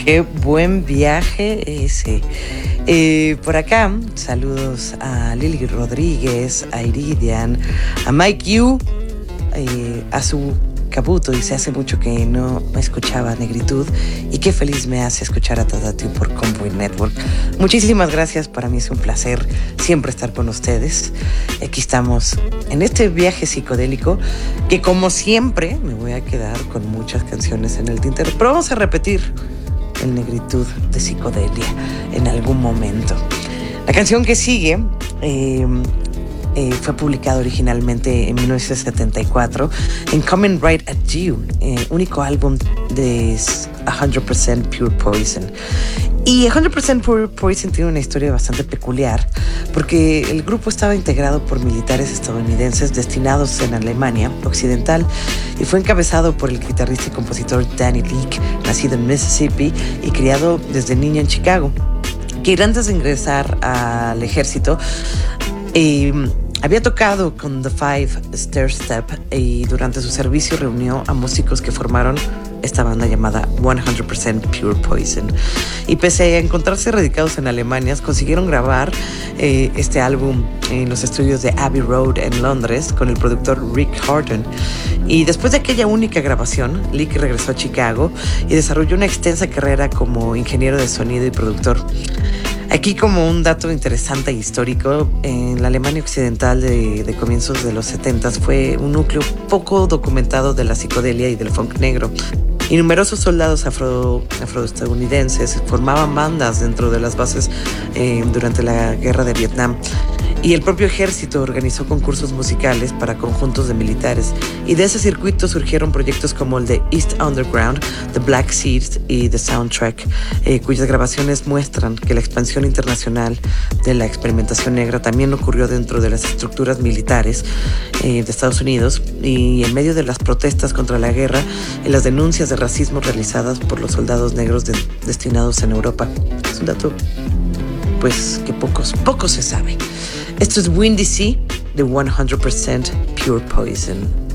Qué buen viaje ese. Por acá, saludos a Lili Rodríguez, a Iridian, a Mike Yu, a su Cabuto. Dice, hace mucho que no escuchaba Negritud y qué feliz me hace escuchar a Tadatu por Convoy Network. Muchísimas gracias, para mí es un placer siempre estar con ustedes. Aquí estamos en este viaje psicodélico que, como siempre, me voy a quedar con muchas canciones en el tintero, pero vamos a repetir el Negritud de Psicodelia en algún momento. La canción que sigue fue publicada originalmente en 1974 en Coming Right at You, único álbum de 100% Pure Poison. Y 100% Pure Poison tiene una historia bastante peculiar, porque el grupo estaba integrado por militares estadounidenses destinados en Alemania Occidental y fue encabezado por el guitarrista y compositor Danny Leake, nacido en Mississippi y criado desde niño en Chicago, que antes de ingresar al ejército había tocado con The Five Stair Step y durante su servicio reunió a músicos que formaron esta banda llamada 100% Pure Poison. Y pese a encontrarse radicados en Alemania, consiguieron grabar este álbum en los estudios de Abbey Road en Londres con el productor Rick Horton. Y después de aquella única grabación, Leake regresó a Chicago y desarrolló una extensa carrera como ingeniero de sonido y productor. Aquí, como un dato interesante e histórico, en la Alemania occidental de comienzos de los 70 fue un núcleo poco documentado de la psicodelia y del funk negro. Y numerosos soldados afroestadounidenses formaban bandas dentro de las bases durante la guerra de Vietnam. Y el propio ejército organizó concursos musicales para conjuntos de militares. Y de ese circuito surgieron proyectos como el de East Underground, The Black Seeds y The Soundtrack, cuyas grabaciones muestran que la expansión internacional de la experimentación negra también ocurrió dentro de las estructuras militares de Estados Unidos y en medio de las protestas contra la guerra y las denuncias de racismo realizadas por los soldados negros destinados en Europa. Es un dato, pues, que pocos se sabe. Esto es Windy Sea de 100% Pure Poison.